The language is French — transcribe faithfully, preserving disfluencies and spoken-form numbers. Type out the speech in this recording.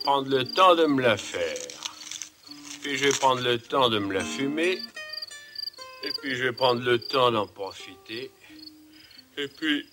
prendre le temps de me la faire. Puis je vais prendre le temps de me la fumer. Et puis je vais prendre le temps d'en profiter. Et puis